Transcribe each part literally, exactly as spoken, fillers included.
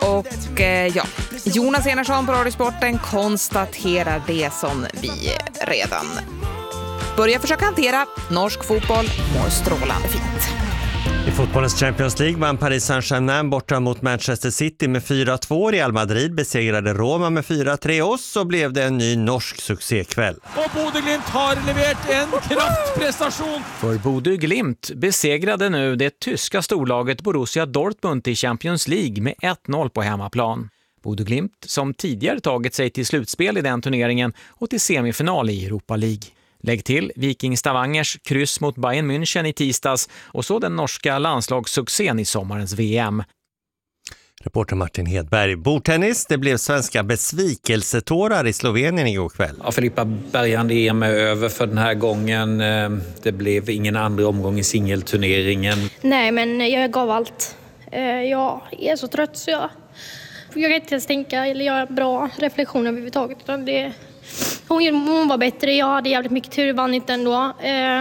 Och eh, ja, Jonas Enarsson på Radiosporten konstaterar det som vi redan börjar försöka hantera. Norsk fotboll mår strålande fint. I fotbollens Champions League vann Paris Saint-Germain borta mot Manchester City med fyra två. Real Madrid besegrade Roma med fyra tre och så blev det en ny norsk succékväll. Och Bodø Glimt har levererat en kraftprestation. För Bodø Glimt besegrade nu det tyska storlaget Borussia Dortmund i Champions League med ett noll på hemmaplan. Bodø Glimt som tidigare tagit sig till slutspel i den turneringen och till semifinal i Europa League. Lägg till Viking Stavangers kryss mot Bayern München i tisdags och så den norska landslagssuccén i sommarens V M. Reporter Martin Hedberg. Bordtennis, det blev svenska besvikelsetårar i Slovenien igår kväll. Ja, Filippa Bergand E M är över för den här gången. Det blev ingen andra omgång i singelturneringen. Nej, men jag gav allt. Jag är så trött så jag, jag kan inte ens tänka eller göra bra reflektioner överhuvudtaget. Det, hon, hon var bättre, jag hade jävligt mycket tur, vann inte ändå.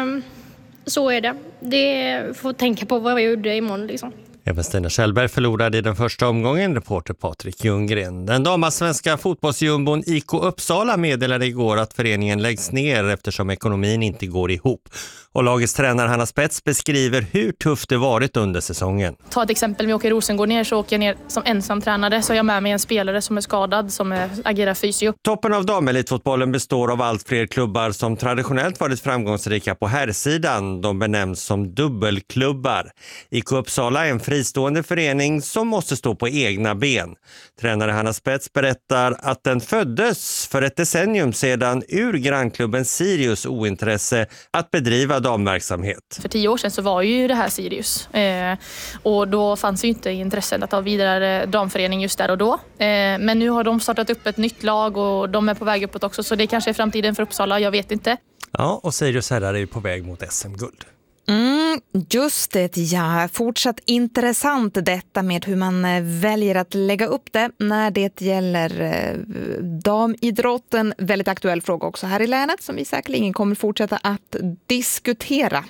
Så är det. Det får tänka på vad jag gjorde imorgon liksom. Även Stina Kjellberg förlorade i den första omgången, reporter Patrik Ljunggren. Den damasvenska fotbollsjumbon I K Uppsala meddelade igår att föreningen läggs ner eftersom ekonomin inte går ihop. Och lagets tränare Hanna Spets beskriver hur tufft det varit under säsongen. Ta ett exempel, om jag åker i Rosengård ner så åker jag ner som ensam tränare. Så har jag med mig en spelare som är skadad, som är, agerar fysio. Toppen av damelitfotbollen består av allt fler klubbar som traditionellt varit framgångsrika på herrsidan. De benämns som dubbelklubbar. I K Uppsala är en fristående förening som måste stå på egna ben. Tränare Hanna Spets berättar att den föddes för ett decennium sedan ur grannklubben Sirius ointresse att bedriva damverksamhet. För tio år sedan så var ju det här Sirius. Eh, och då fanns ju inte intresset att ta vidare damförening just där och då. Eh, men nu har de startat upp ett nytt lag och de är på väg uppåt också. Så det kanske är framtiden för Uppsala, jag vet inte. Ja, och Sirius herrar är ju på väg mot S M-guld. Mm, just det, ja. Fortsatt intressant detta med hur man väljer att lägga upp det när det gäller eh, damidrotten. Väldigt aktuell fråga också här i länet som vi säkerligen kommer fortsätta att diskutera.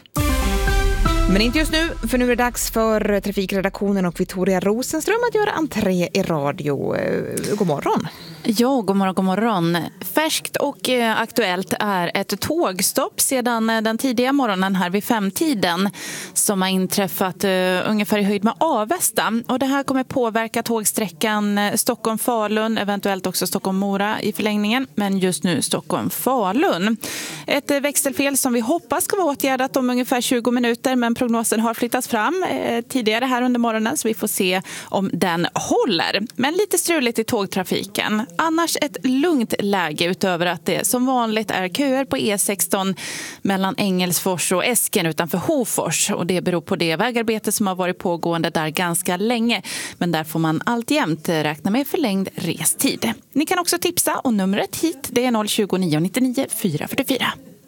Men inte just nu, för nu är det dags för trafikredaktionen och Victoria Rosenström att göra entré i radio. God morgon. Ja, god morgon, god morgon. Färskt och eh, aktuellt är ett tågstopp sedan eh, den tidiga morgonen här vid femtiden som har inträffat eh, ungefär i höjd med Avesta. Och det här kommer påverka tågsträckan eh, Stockholm-Falun, eventuellt också Stockholm-Mora i förlängningen, men just nu Stockholm-Falun. Ett eh, växelfel som vi hoppas ska vara åtgärdat om ungefär tjugo minuter, men prognosen har flyttats fram eh, tidigare här under morgonen så vi får se om den håller. Men lite struligt i tågtrafiken. Annars ett lugnt läge utöver att det som vanligt är köer på E sexton mellan Engelsfors och Esken utanför Hofors. Och det beror på det vägarbete som har varit pågående där ganska länge. Men där får man alltjämt räkna med förlängd restid. Ni kan också tipsa och numret hit det är noll tjugo nio nittionio fyra fyrtiofyra.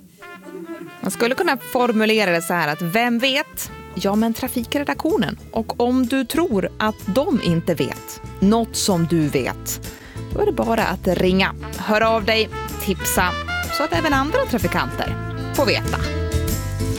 Man skulle kunna formulera det så här att vem vet? Ja, men trafikredaktionen. Och om du tror att de inte vet något som du vet, då är det bara att ringa. Hör av dig, tipsa så att även andra trafikanter får veta.